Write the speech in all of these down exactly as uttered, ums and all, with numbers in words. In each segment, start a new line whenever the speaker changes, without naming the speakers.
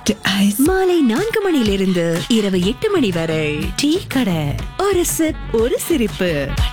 மாலை நான்கு மணியிலிருந்து இரவு எட்டு மணி வரை டீ கடை. ஒரு சிப் ஒரு சிரிப்பு.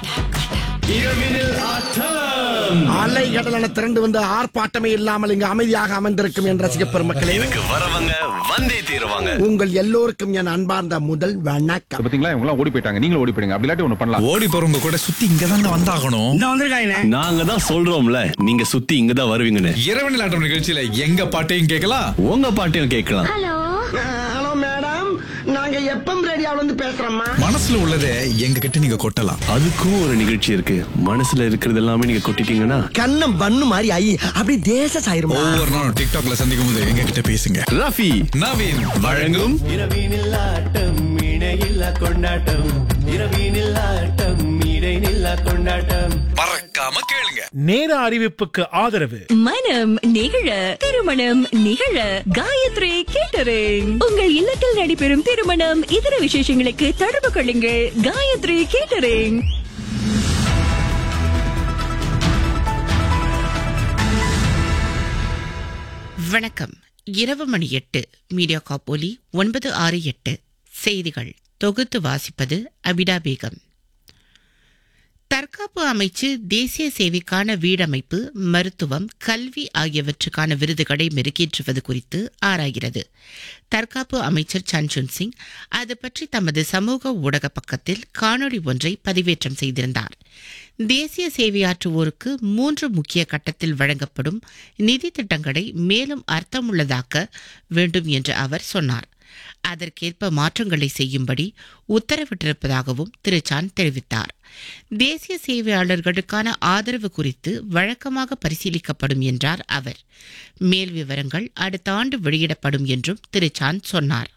அலை கடலான திரண்டு வந்து ஆர்ப்பாட்டமே இல்லாமல் இங்கு அமைதியாக அமர்ந்திருக்கும் என் ரசிக பெருமக்களே,
வரவங்க வந்தே தீருவாங்க.
உங்கள் எல்லோருக்கும் என் அன்பார்ந்த முதல் வணக்கம்.
பாத்தீங்களா, இவங்க ஓடி போயிட்டாங்க. நீங்களும் ஓடி போயிடுங்க. அப்படி இல்லாட்டி ஒண்ணு பண்ணலாம்.
ஓடி போறவங்க கூட சுத்தி இங்க தான் வந்தாகணும்.
நாங்க தான் சொல்றோம்ல, நீங்க சுத்தி இங்க தான் வருவீங்கன்னு.
இரவு நிலாட்டம் நிகழ்ச்சியில எங்க பாட்டையும் கேட்கலாம்,
உங்க பாட்டையும் கேட்கலாம்.
ஹலோ மேடம், நாங்க எப்பம் ரேடியோல இருந்து பேசுறோம்மா.
மனசுல உள்ளதை எங்க கிட்ட நீங்க கொட்டலாம்.
அதுக்கும் ஒரு நிகழ்ச்சி இருக்கு. மனசுல இருக்கிறது எல்லாமே நீங்க கொட்டிட்டீங்கன்னா
கண்ணம் பண்ணு மாதிரி ஐ அப்படி தேச சாயிருமா.
ஒவ்வொரு நாளும் டிக்டாக்ல சந்திக்கும் போது எங்க கிட்ட பேசுங்க.
ரஃபி
நவீன் வழங்கும்
இரவினில் ஆட்டம் இணையில்லா கொண்டாட்டம். இரவினில் ஆட்டம் இடைநில்லா கொண்டாட்டம்.
பறக்காம கேளுங்க.
நேர அறிவிப்புக்கு ஆதரவு
மனம் நிகழ திருமணம் நிகழ காயத்ரி கேட்டரிங். உங்கள் இல்லத்தில் நடைபெறும் திருமணம் இதர விசேஷங்களுக்கு தொடர்பு கொள்ளுங்கள். காயத்ரி கேட்டரிங்.
வணக்கம். இரவு மணி எட்டு. மீடியா காப்போலி ஒன்பது ஆறு எட்டு. செய்திகள் தொகுத்து வாசிப்பது அபிடா பேகம். தற்காப்பு அமைச்சு தேசிய சேவைக்கான வீடமைப்பு, மருத்துவம், கல்வி ஆகியவற்றுக்கான விருதுகளை மெருகேற்றுவது குறித்து ஆராய்கிறது. தற்காப்பு அமைச்சர் சன்சுன் சிங் அது பற்றி தமது சமூக ஊடக பக்கத்தில் காணொளி ஒன்றை பதிவேற்றம் செய்திருந்தார். தேசிய சேவையாற்றுவோருக்கு மூன்று முக்கிய கட்டத்தில் வழங்கப்படும் நிதி திட்டங்களை மேலும் அர்த்தமுள்ளதாக்க வேண்டும் என்று அவர் சொன்னார். அதற்கேற்ப மாற்றங்களை செய்யும்படி உத்தரவிட்டிருப்பதாகவும் திரு சான் தெரிவித்தார். தேசிய சேவையாளர்களுக்கான ஆதரவு குறித்து வழக்கமாக பரிசீலிக்கப்படும் என்றார் அவர். மேல் விவரங்கள் அடுத்த ஆண்டு வெளியிடப்படும் என்றும் திரு சான் சொன்னார்.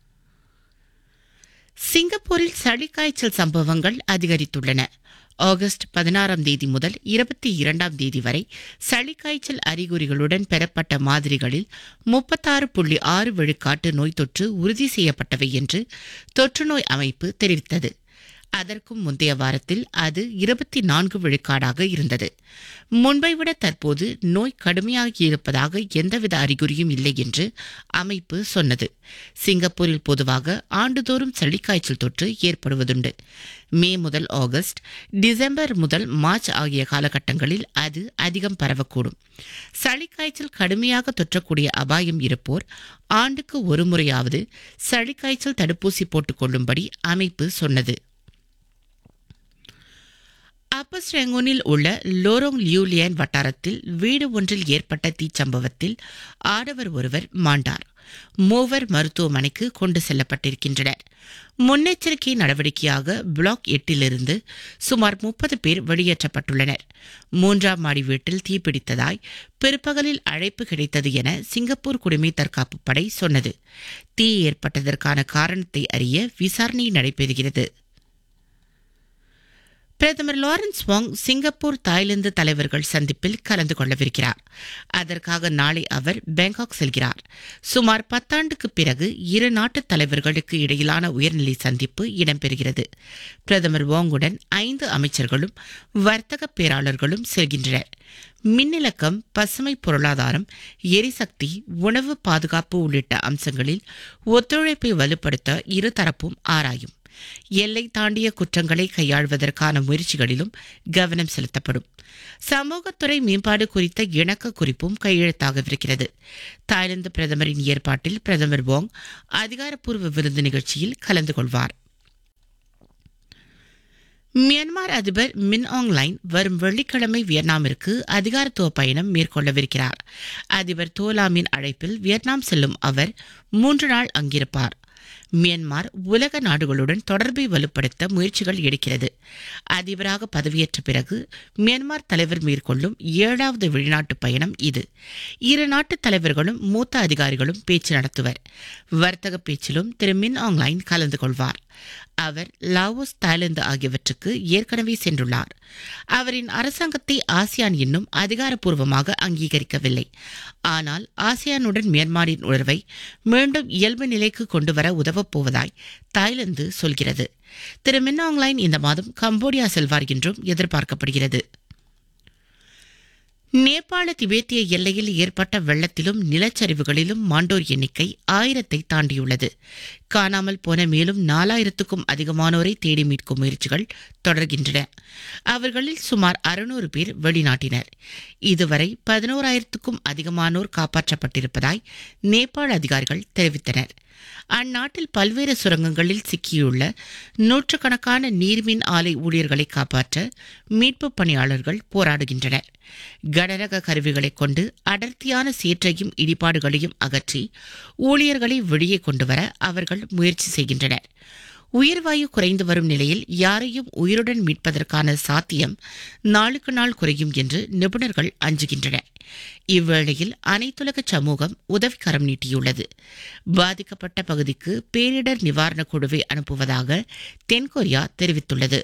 சிங்கப்பூரில் சளிக்காய்ச்சல் சம்பவங்கள் அதிகரித்துள்ளன. ஆகஸ்ட் பதினாறாம் தேதி முதல் இருபத்தி இரண்டாம் தேதி வரை சளிக்காய்ச்சல் அறிகுறிகளுடன் பெறப்பட்ட மாதிரிகளில் முப்பத்தாறு புள்ளி ஆறு விழுக்காட்டு நோய் தொற்று உறுதி செய்யப்பட்டவை என்று தொற்றுநோய் அமைப்பு தெரிவித்தது. அதற்கும் முந்தைய வாரத்தில் அது இருபத்தி நான்கு விழுக்காடாக இருந்தது. முன்பை விட தற்போது நோய் கடுமையாகியிருப்பதாக எந்தவித அறிகுறியும் இல்லை என்று அமைப்பு சொன்னது. சிங்கப்பூரில் பொதுவாக ஆண்டுதோறும் சளிக்காய்ச்சல் தொற்று ஏற்படுவதுண்டு. மே முதல் ஆகஸ்ட், டிசம்பர் முதல் மார்ச் ஆகிய காலகட்டங்களில் அது அதிகம் பரவக்கூடும். சளிக்காய்ச்சல் கடுமையாக தொற்றக்கூடிய அபாயம் இருப்போர் ஆண்டுக்கு ஒரு முறையாவது சளிக்காய்ச்சல் தடுப்பூசி போட்டுக் கொள்ளும்படி அமைப்பு சொன்னது. அப்பர் ஸ்ரேங்கோனில் உள்ள லோரோங் லியூலியன் வட்டாரத்தில் வீடு ஒன்றில் ஏற்பட்ட தீச்சம்பவத்தில் ஆடவர் ஒருவர் மாண்டார். மூவர் மருத்துவமனைக்கு கொண்டு செல்லப்பட்டிருக்கின்றனர். முன்னெச்சரிக்கை நடவடிக்கையாக பிளாக் எட்டிலிருந்து சுமார் முப்பது பேர் வெளியேற்றப்பட்டுள்ளனர். மூன்றாம் மாடி வீட்டில் தீப்பிடித்ததாய் பிற்பகலில் அழைப்பு கிடைத்தது என சிங்கப்பூர் குடிமை தற்காப்பு படை சொன்னது. தீ ஏற்பட்டதற்கான காரணத்தை அறிய விசாரணை நடைபெறுகிறது. பிரதமர் லாரன்ஸ் வாங் சிங்கப்பூர் தாய்லாந்து தலைவர்கள் சந்திப்பில் கலந்து கொள்ளவிருக்கிறார். அதற்காக நாளை அவர் பேங்காக் செல்கிறார். சுமார் பத்தாண்டுக்கு பிறகு இரு நாட்டு தலைவர்களுக்கு இடையிலான உயர்நிலை சந்திப்பு இடம்பெறுகிறது. பிரதமர் வாங்குடன் ஐந்து அமைச்சர்களும் வர்த்தக பேராளர்களும் செல்கின்றனர். மின்னிலக்கம், பசுமை பொருளாதாரம், எரிசக்தி, உணவு பாதுகாப்பு உள்ளிட்ட அம்சங்களில் ஒத்துழைப்பை வலுப்படுத்த இருதரப்பும் ஆராயும். எல்லை தாண்டிய குற்றங்களை கையாள்வதற்கான முயற்சிகளிலும் கவனம் செலுத்தப்படும். சமூகத்துறை மேம்பாடு குறித்த இணக்க குறிப்பும் கையெழுத்தாகவிருக்கிறது. தாய்லாந்து பிரதமரின் ஏற்பாட்டில் பிரதமர் வாங் அதிகாரப்பூர்வ விருந்து நிகழ்ச்சியில் கலந்து கொள்வார். மியான்மர் அதிபர் மின் ஆங் லைன் வரும் வெள்ளிக்கிழமை வியட்நாமிற்கு அதிகாரத்துவ பயணம் மேற்கொள்ளவிருக்கிறார். அதிபர் தோலாமின் அழைப்பில் வியட்நாம் செல்லும் அவர் மூன்று நாள் அங்கிருப்பார். மியான்மர் உலக நாடுகளுடன் தொடர்பை வலுப்படுத்த முயற்சிகள் எடுக்கிறது. அதிபராக பதவியேற்ற பிறகு மியான்மர் தலைவர் மேற்கொள்ளும் ஏழாவது வெளிநாட்டு பயணம் இது. இரு நாட்டு தலைவர்களும் மூத்த அதிகாரிகளும் பேச்சு நடத்துவர். வர்த்தக பேச்சிலும் திரு மின் ஆங் லைன் கலந்து கொள்வார். அவர் லாவோஸ், தாய்லாந்து ஆகியவற்றுக்கு ஏற்கனவே சென்றுள்ளார். அவரின் அரசாங்கத்தை ஆசியான் இன்னும் அதிகாரப்பூர்வமாக அங்கீகரிக்கவில்லை. ஆனால் ஆசியானுடன் மியான்மரின் உறவை மீண்டும் இயல்பு நிலைக்கு கொண்டுவர உதவப் போவதாய் தாய்லாந்து சொல்கிறது. திரு மின் ஆங் லைன் இந்த மாதம் கம்போடியா செல்வார் என்றும் எதிர்பார்க்கப்படுகிறது. நேபாள திபேத்திய எல்லையில் ஏற்பட்ட வெள்ளத்திலும் நிலச்சரிவுகளிலும் மாண்டோர் எண்ணிக்கை ஆயிரத்தை தாண்டியுள்ளது. காணாமல் போன மேலும் நாலாயிரத்துக்கும் அதிகமானோரை தேடி மீட்கும் முயற்சிகள் தொடர்கின்றன. அவர்களில் சுமார் அறுநூறு பேர் வெளிநாட்டினர். இதுவரை பதினோராயிரத்துக்கும் அதிகமானோர் காப்பாற்றப்பட்டிருப்பதாய் நேபாள அதிகாரிகள் தெரிவித்தனர். அந்நாட்டில் பல்வேறு சுரங்கங்களில் சிக்கியுள்ள நூற்றுக்கணக்கான நீர்மின் ஆலை ஊழியர்களை காப்பாற்ற மீட்புப் பணியாளர்கள் போராடுகின்றனர். கனரக கருவிகளைக் கொண்டு அடர்த்தியான சேற்றையும் இடிபாடுகளையும் அகற்றி ஊழியர்களை வெளியே கொண்டுவர அவர்கள் முயற்சி செய்கின்றனர். உயிர்வாயு குறைந்து வரும் நிலையில் யாரையும் உயிருடன் மீட்பதற்கான சாத்தியம் நாளுக்கு நாள் குறையும் என்று நிபுணர்கள் அஞ்சுகின்றனர். இவ்வேளையில் அனைத்துலக சமூகம் உதவிக்கரம் நீட்டியுள்ளது. பாதிக்கப்பட்ட பகுதிக்கு பேரிடர் நிவாரணக் குழுவை அனுப்புவதாக தென்கொரியா தெரிவித்துள்ளது.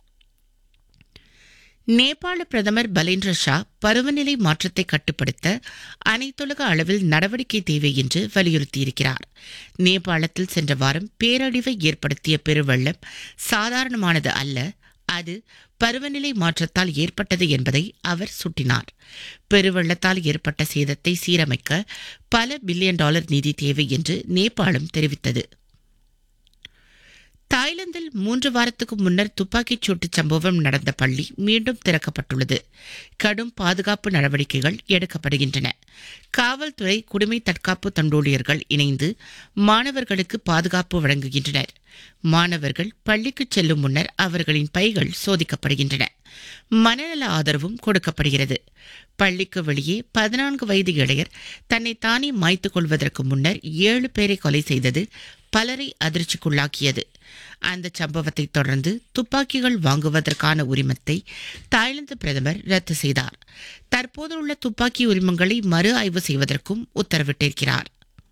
நேபாள பிரதமர் பலேந்திர ஷா பருவநிலை மாற்றத்தை கட்டுப்படுத்த அனைத்துலக அளவில் நடவடிக்கை தேவை என்று வலியுறுத்தியிருக்கிறார். நேபாளத்தில் சென்ற வாரம் பேரழிவை ஏற்படுத்திய பெருவெள்ளம் சாதாரணமானது அல்ல, அது பருவநிலை மாற்றத்தால் ஏற்பட்டது என்பதை அவர் சுட்டினார். பெருவெள்ளத்தால் ஏற்பட்ட சேதத்தை சீரமைக்க பல பில்லியன் டாலர் நிதி தேவை என்று நேபாளம் தெரிவித்தது. தாய்லாந்தில் மூன்று வாரத்துக்கு முன்னர் துப்பாக்கிச் சூட்டு சம்பவம் நடந்த பள்ளி மீண்டும் திறக்கப்பட்டுள்ளது. கடும் பாதுகாப்பு நடவடிக்கைகள் எடுக்கப்படுகின்றன. காவல்துறை, குடிமை தற்காப்பு தண்டோழியர்கள் இணைந்து மாணவர்களுக்கு பாதுகாப்பு வழங்குகின்றனர். மாணவர்கள் பள்ளிக்கு செல்லும் முன்னர் அவர்களின் பைகள் சோதிக்கப்படுகின்றன. மனநல ஆதரவும் கொடுக்கப்படுகிறது. பள்ளிக்கு வெளியே பதினான்கு வயது இளைஞர் தன்னை தானே மாய்த்துக் கொள்வதற்கு முன்னர் ஏழு பேரை கொலை செய்தது பலரை அதிர்ச்சிக்குள்ளாக்கியது. அந்த சம்பவத்தை தொடர்ந்து துப்பாக்கிகள் வாங்குவதற்கான உரிமத்தை தாய்லாந்து பிரதமர் ரத்து செய்தார். தற்போதுள்ள துப்பாக்கி உரிமங்களை மறு ஆய்வு செய்வதற்கும் உத்தரவிட்டிருக்கிறார்.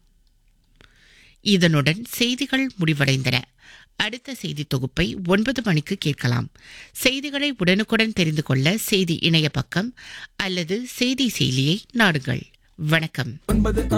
இதனுடன் செய்திகள் முடிவடைந்தன. அடுத்த செய்தி தொகுப்பை ஒன்பது மணிக்கு கேட்கலாம். செய்திகளை உடனுக்குடன் தெரிந்து கொள்ள செய்தி இணைய பக்கம் அல்லது செய்தி செயலியை நாடுங்கள். வணக்கம்.